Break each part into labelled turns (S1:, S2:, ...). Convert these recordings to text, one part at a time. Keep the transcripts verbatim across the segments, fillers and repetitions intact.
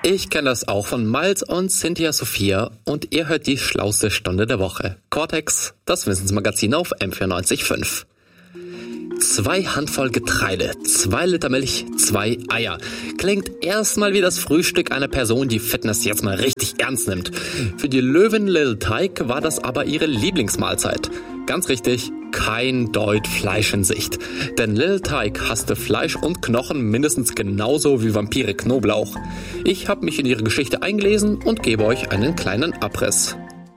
S1: Ich kenne das auch von Miles und Cynthia Sophia und ihr hört die schlauste Stunde der Woche. Cortex, das Wissensmagazin auf M vierundneunzig Komma fünf. Zwei Handvoll Getreide, zwei Liter Milch, zwei Eier. Klingt erstmal wie das Frühstück einer Person, die Fitness jetzt mal richtig ernst nimmt. Für die Löwin Lil Tyke war das aber ihre Lieblingsmahlzeit. Ganz richtig, kein Deut Fleisch in Sicht. Denn Lil Tyke hasste Fleisch und Knochen mindestens genauso wie Vampire Knoblauch. Ich habe mich in ihre Geschichte eingelesen und gebe euch einen kleinen Abriss.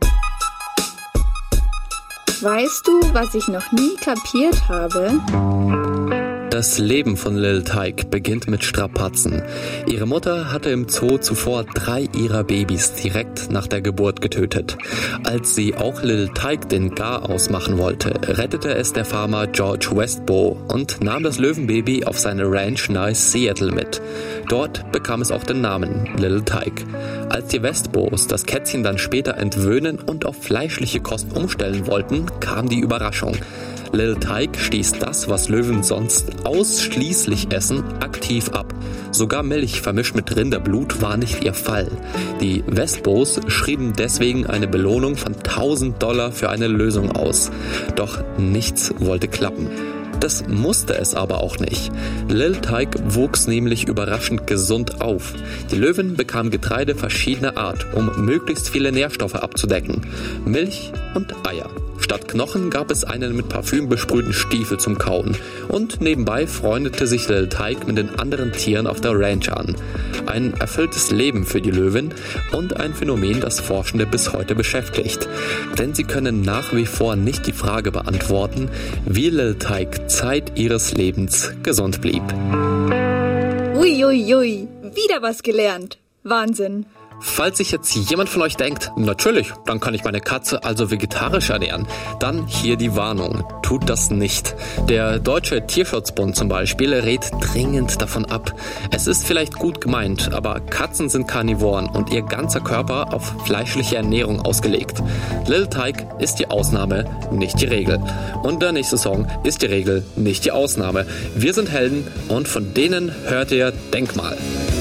S2: Weißt du, was ich noch nie kapiert habe?
S1: Das Leben von Lil Tyke beginnt mit Strapazen. Ihre Mutter hatte im Zoo zuvor drei ihrer Babys direkt nach der Geburt getötet. Als sie auch Lil Tyke den Garaus machen wollte, rettete es der Farmer George Westbow und nahm das Löwenbaby auf seine Ranch nahe Seattle mit. Dort bekam es auch den Namen Lil Tyke. Als die Westbows das Kätzchen dann später entwöhnen und auf fleischliche Kost umstellen wollten, kam die Überraschung. Lil Tyke stieß das, was Löwen sonst ausschließlich essen, aktiv ab. Sogar Milch vermischt mit Rinderblut war nicht ihr Fall. Die Westbows schrieben deswegen eine Belohnung von tausend Dollar für eine Lösung aus. Doch nichts wollte klappen. Das musste es aber auch nicht. Lil Tyke wuchs nämlich überraschend gesund auf. Die Löwin bekam Getreide verschiedener Art, um möglichst viele Nährstoffe abzudecken. Milch und Eier. Statt Knochen gab es einen mit Parfüm besprühten Stiefel zum Kauen. Und nebenbei freundete sich Lil Tyke mit den anderen Tieren auf der Ranch an. Ein erfülltes Leben für die Löwin und ein Phänomen, das Forschende bis heute beschäftigt. Denn sie können nach wie vor nicht die Frage beantworten, wie Lil Tyke Zeit ihres Lebens gesund blieb.
S2: Uiuiui, ui, wieder was gelernt. Wahnsinn.
S1: Falls sich jetzt jemand von euch denkt, natürlich, dann kann ich meine Katze also vegetarisch ernähren, dann hier die Warnung, tut das nicht. Der Deutsche Tierschutzbund zum Beispiel rät dringend davon ab. Es ist vielleicht gut gemeint, aber Katzen sind Karnivoren und ihr ganzer Körper auf fleischliche Ernährung ausgelegt. Lil Tyke ist die Ausnahme, nicht die Regel. Und der nächste Song ist die Regel, nicht die Ausnahme. Wir sind Helden und von denen hört ihr Denkmal.